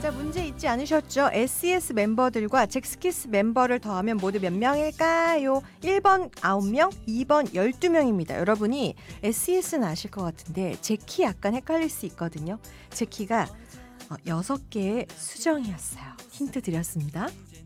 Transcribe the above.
자, 문제 잊지 않으셨죠? SES 멤버들과 잭스키스 멤버를 더하면 모두 몇 명일까요? 1번 9명, 2번 12명입니다. 여러분이 SES는 아실 것 같은데 제 키 약간 헷갈릴 수 있거든요. 제 키가 6개의 수정이었어요. 힌트 드렸습니다.